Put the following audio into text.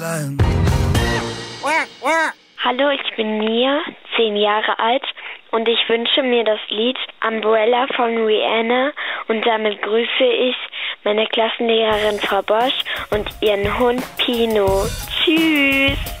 Hallo, ich bin Nia, 10 Jahre alt und ich wünsche mir das Lied Umbrella von Rihanna und damit grüße ich meine Klassenlehrerin Frau Bosch und ihren Hund Pino. Tschüss!